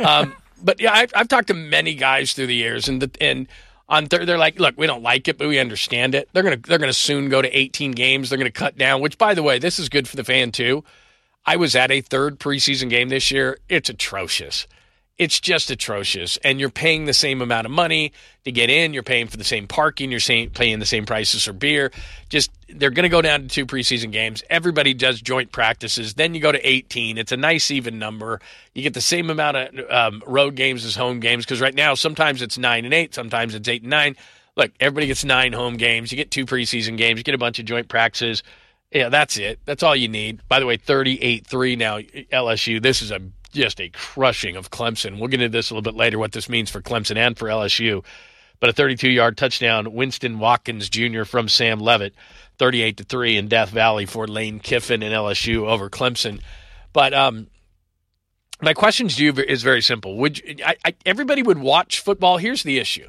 But yeah, I've talked to many guys through the years, and they're like, look, we don't like it, but we understand it. They're gonna soon go to 18 games. They're gonna cut down. Which, by the way, this is good for the fan too. I was at a third preseason game this year. It's atrocious. It's just atrocious. And you're paying the same amount of money to get in. You're paying for the same parking. You're paying the same prices for beer. Just, they're going to go down to 2 preseason games. Everybody does joint practices. Then you go to 18. It's a nice even number. You get the same amount of road games as home games, because right now sometimes it's 9 and 8. Sometimes it's 8 and 9. Look, everybody gets 9 home games. You get 2 preseason games. You get a bunch of joint practices. Yeah, that's it. That's all you need. By the way, 38-3 now, LSU. This is just a crushing of Clemson. We'll get into this a little bit later, what this means for Clemson and for LSU. But a 32-yard touchdown, Winston Watkins Jr. from Sam Levitt, 38-3 in Death Valley for Lane Kiffin and LSU over Clemson. But my question to you is very simple. Everybody would watch football? Here's the issue.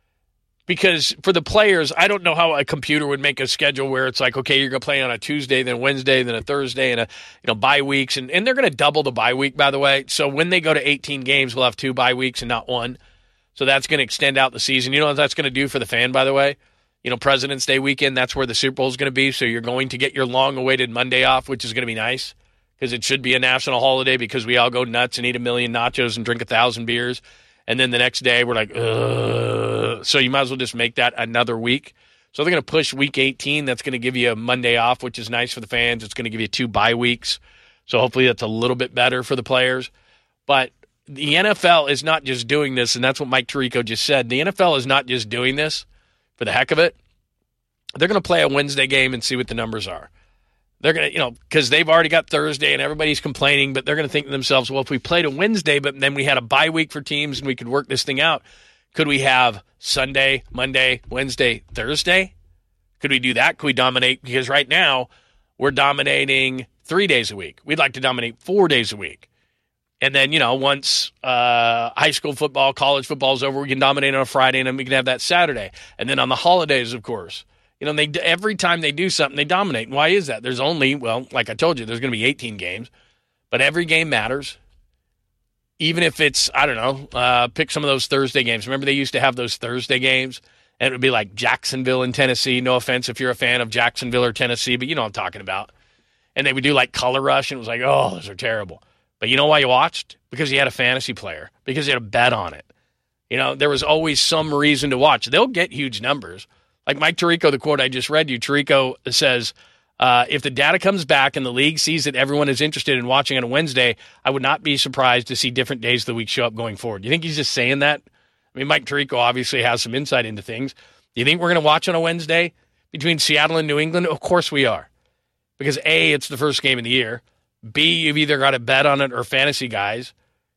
Because for the players, I don't know how a computer would make a schedule where it's like, okay, you're going to play on a Tuesday, then a Wednesday, then a Thursday, and bye weeks. And they're going to double the bye week, by the way. So when they go to 18 games, we'll have 2 bye weeks and not 1. So that's going to extend out the season. You know what that's going to do for the fan, by the way? President's Day weekend, that's where the Super Bowl is going to be. So you're going to get your long-awaited Monday off, which is going to be nice, because it should be a national holiday because we all go nuts and eat 1 million nachos and drink 1,000 beers. And then the next day we're like, ugh. So you might as well just make that another week. So they're going to push week 18. That's going to give you a Monday off, which is nice for the fans. It's going to give you 2 bye weeks. So hopefully that's a little bit better for the players. But the NFL is not just doing this, and that's what Mike Tirico just said. The NFL is not just doing this for the heck of it. They're going to play a Wednesday game and see what the numbers are. They're going to, because they've already got Thursday and everybody's complaining, but they're going to think to themselves, well, if we played a Wednesday, but then we had a bye week for teams and we could work this thing out, could we have Sunday, Monday, Wednesday, Thursday? Could we do that? Could we dominate? Because right now we're dominating 3 days a week. We'd like to dominate 4 days a week. And then, once high school football, college football is over, we can dominate on a Friday, and then we can have that Saturday. And then on the holidays, of course. Every time they do something, they dominate. And why is that? There's only, like I told you, there's going to be 18 games. But every game matters. Even if it's, I don't know, pick some of those Thursday games. Remember they used to have those Thursday games? And it would be like Jacksonville in Tennessee. No offense if you're a fan of Jacksonville or Tennessee, but you know what I'm talking about. And they would do like Color Rush, and it was like, oh, those are terrible. But you know why you watched? Because you had a fantasy player. Because you had a bet on it. There was always some reason to watch. They'll get huge numbers. Like Mike Tirico, the quote I just read you, Tirico says, if the data comes back and the league sees that everyone is interested in watching on a Wednesday, I would not be surprised to see different days of the week show up going forward. Do you think he's just saying that? I mean, Mike Tirico obviously has some insight into things. Do you think we're going to watch on a Wednesday between Seattle and New England? Of course we are. Because A, it's the first game of the year. B, you've either got to bet on it or fantasy guys.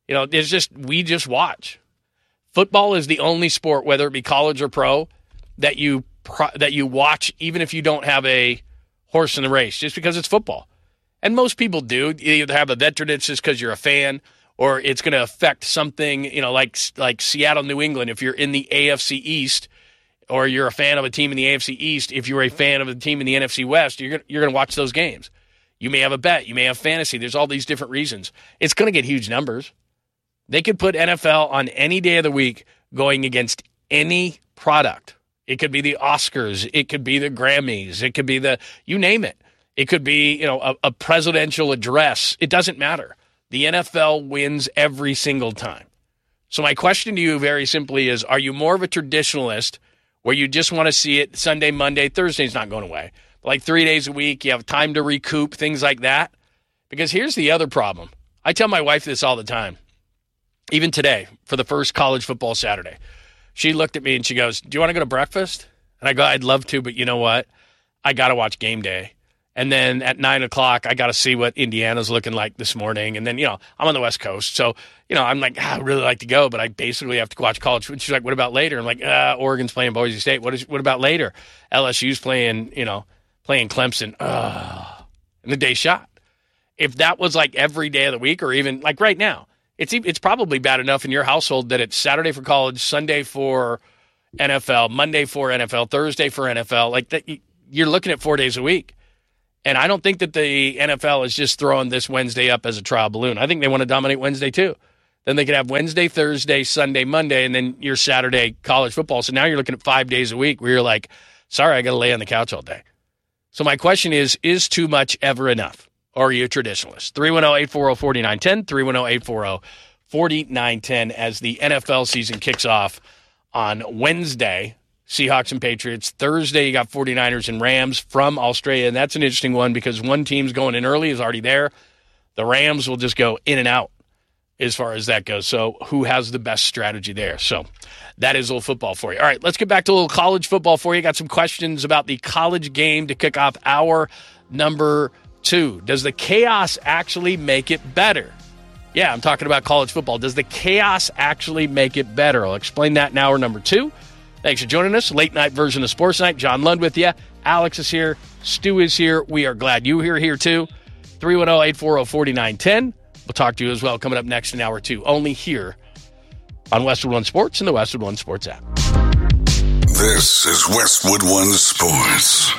We just watch. Football is the only sport, whether it be college or pro, that you watch even if you don't have a horse in the race, just because it's football. And most people do. You either have a veteran, it's just because you're a fan, or it's going to affect something, like Seattle, New England. If you're in the AFC East, or you're a fan of a team in the AFC East, if you're a fan of a team in the NFC West, you're going to watch those games. You may have a bet. You may have fantasy. There's all these different reasons. It's going to get huge numbers. They could put NFL on any day of the week going against any product. It could be the Oscars. It could be the Grammys. It could be you name it. It could be, a presidential address. It doesn't matter. The NFL wins every single time. So my question to you very simply is, are you more of a traditionalist where you just want to see it Sunday, Monday, Thursday's not going away? Like 3 days a week, you have time to recoup, things like that. Because here's the other problem. I tell my wife this all the time. Even today, for the first college football Saturday, she looked at me and she goes, do you want to go to breakfast? And I go, I'd love to, but you know what? I got to watch game day. And then at 9 o'clock, I got to see what Indiana's looking like this morning. And then, I'm on the West Coast. So, I'm like, I'd really like to go, but I basically have to watch college. She's like, what about later? I'm like, Oregon's playing Boise State. What about later? LSU's playing Clemson. And the day shot. If that was like every day of the week, or even like right now, it's probably bad enough in your household that it's Saturday for college, Sunday for NFL, Monday for NFL, Thursday for NFL. Like that, you're looking at 4 days a week. And I don't think that the NFL is just throwing this Wednesday up as a trial balloon. I think they want to dominate Wednesday too. Then they could have Wednesday, Thursday, Sunday, Monday, and then your Saturday college football. So now you're looking at 5 days a week where you're like, sorry, I got to lay on the couch all day. So my question is too much ever enough? Or are you a traditionalist? 310-840-4910, 310-840-4910 as the NFL season kicks off on Wednesday. Seahawks and Patriots. Thursday, you got 49ers and Rams from Australia, and that's an interesting one because one team's going in early, is already there. The Rams will just go in and out as far as that goes. So who has the best strategy there? So that is a little football for you. All right, let's get back to a little college football for you. Got some questions about the college game to kick off hour number 2. Does the chaos actually make it better? Yeah, I'm talking about college football. Does the chaos actually make it better? I'll explain that in hour number 2. Thanks for joining us. Late night version of Sports Night. John Lund with you. Alex is here. Stu is here. We are glad you are here too. 310-840-4910. We'll talk to you as well coming up next in hour 2. Only here on Westwood One Sports and the Westwood One Sports app. This is Westwood One Sports.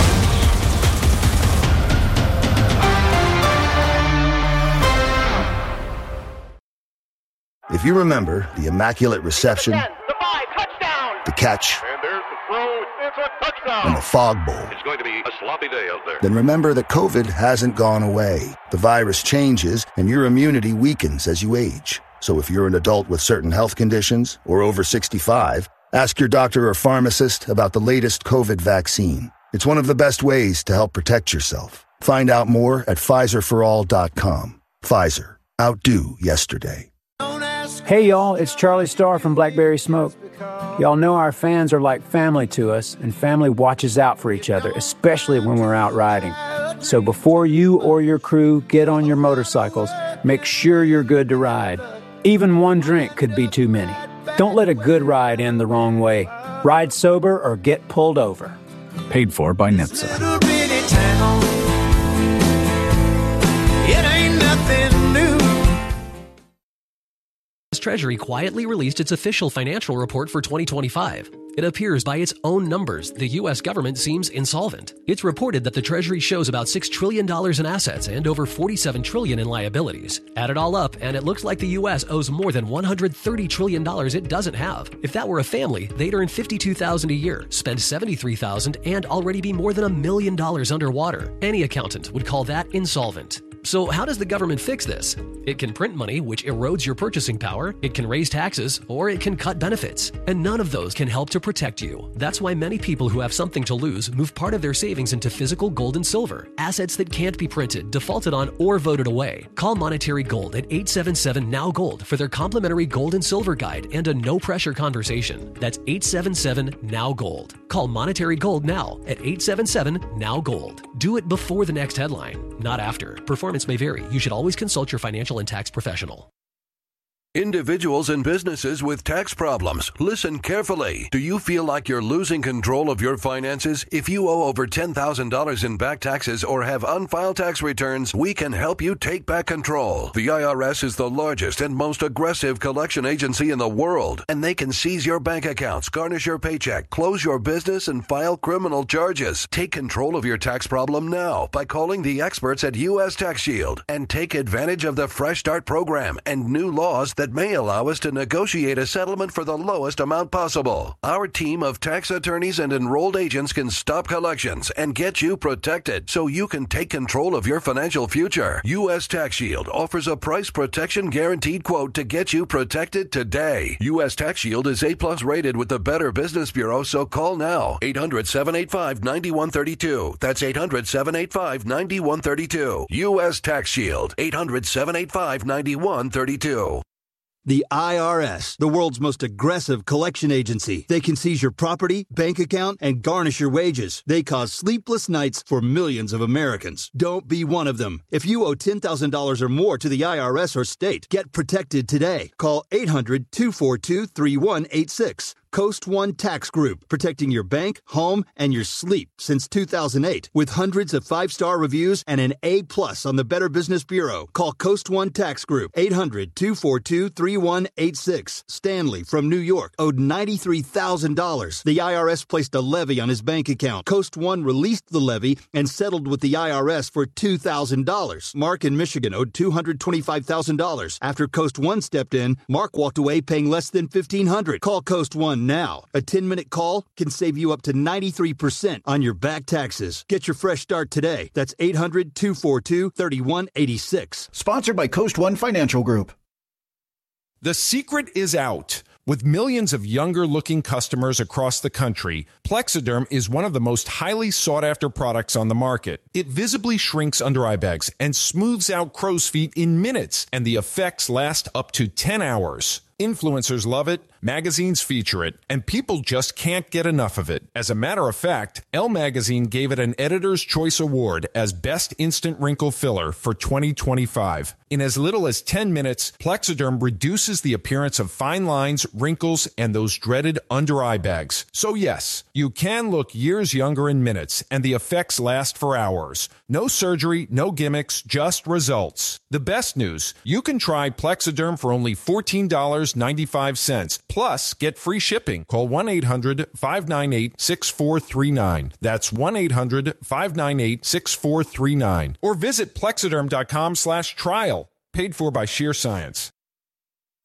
If you remember the immaculate reception, the catch, and there's the throw. It's a touchdown. and the fog bowl, It's going to be a sloppy day out there. then remember that COVID hasn't gone away. The virus changes, and your immunity weakens as you age. So if you're an adult with certain health conditions or over 65, ask your doctor or pharmacist about the latest COVID vaccine. It's one of the best ways to help protect yourself. Find out more at PfizerForAll.com. Pfizer. Outdo yesterday. Hey y'all, it's Charlie Starr from Blackberry Smoke. Y'all know our fans are like family to us, and family watches out for each other, especially when we're out riding. So before you or your crew get on your motorcycles, make sure you're good to ride. Even one drink could be too many. Don't let a good ride end the wrong way. Ride sober or get pulled over. Paid for by NHTSA. Treasury quietly released its official financial report for 2025. It appears by its own numbers, the U.S. government seems insolvent. It's reported that the Treasury shows about $6 trillion in assets and over $47 trillion in liabilities. Add it all up, and it looks like the U.S. owes more than $130 trillion it doesn't have. If that were a family, they'd earn $52,000 a year, spend $73,000, and already be more than $1 million underwater. Any accountant would call that insolvent. So how does the government fix this? It can print money, which erodes your purchasing power, it can raise taxes, or it can cut benefits. And none of those can help to protect you. That's why many people who have something to lose move part of their savings into physical gold and silver, assets that can't be printed, defaulted on, or voted away. Call Monetary Gold at 877-NOW-GOLD for their complimentary gold and silver guide and a no-pressure conversation. That's 877-NOW-GOLD. Call Monetary Gold now at 877-NOW-GOLD. Do it before the next headline, not after. Performance may vary. You should always consult your financial and tax professional. Individuals and businesses with tax problems, listen carefully. Do you feel like you're losing control of your finances? If you owe over $10,000 in back taxes or have unfiled tax returns, we can help you take back control. The IRS is the largest and most aggressive collection agency in the world, and they can seize your bank accounts, garnish your paycheck, close your business, and file criminal charges. Take control of your tax problem now by calling the experts at U.S. Tax Shield and take advantage of the Fresh Start program and new laws that may allow us to negotiate a settlement for the lowest amount possible. Our team of tax attorneys and enrolled agents can stop collections and get you protected so you can take control of your financial future. U.S. Tax Shield offers a price protection guaranteed quote to get you protected today. U.S. Tax Shield is A+ rated with the Better Business Bureau, so call now. 800-785-9132. That's 800-785-9132. U.S. Tax Shield. 800-785-9132. The IRS, the world's most aggressive collection agency. They can seize your property, bank account, and garnish your wages. They cause sleepless nights for millions of Americans. Don't be one of them. If you owe $10,000 or more to the IRS or state, get protected today. Call 800-242-3186. Coast One Tax Group, protecting your bank, home, and your sleep since 2008 with hundreds of 5-star reviews and an A+ on the Better Business Bureau. Call Coast One Tax Group, 800-242-3186. Stanley from New York owed $93,000. The IRS placed a levy on his bank account. Coast One released the levy and settled with the IRS for $2,000. Mark in Michigan owed $225,000. After Coast One stepped in, Mark walked away paying less than $1,500. Call Coast One now. A 10-minute call can save you up to 93% on your back taxes. Get your fresh start today. That's 800-242-3186. Sponsored by Coast One Financial Group. The secret is out. With millions of younger-looking customers across the country, Plexiderm is one of the most highly sought-after products on the market. It visibly shrinks under-eye bags and smooths out crow's feet in minutes, and the effects last up to 10 hours. Influencers love it, magazines feature it, and people just can't get enough of it. As a matter of fact, Elle Magazine gave it an Editor's Choice Award as Best Instant Wrinkle Filler for 2025. In as little as 10 minutes, Plexiderm reduces the appearance of fine lines, wrinkles, and those dreaded under-eye bags. So yes, you can look years younger in minutes, and the effects last for hours. No surgery, no gimmicks, just results. The best news, you can try Plexiderm for only $14.95. Plus, get free shipping. Call 1-800-598-6439. That's 1-800-598-6439. Or visit Plexiderm.com/trial. Paid for by Sheer Science.